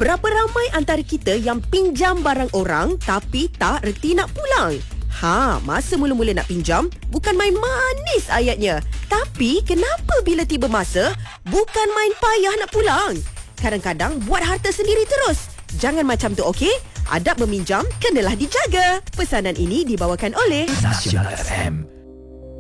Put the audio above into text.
Berapa ramai antara kita yang pinjam barang orang tapi tak reti nak pulang? Masa mula-mula nak pinjam, bukan main manis ayatnya. Tapi kenapa bila tiba masa, bukan main payah nak pulang? Kadang-kadang buat harta sendiri terus. Jangan macam tu, okey? Adab meminjam kenalah dijaga. Pesanan ini dibawakan oleh Nasional FM.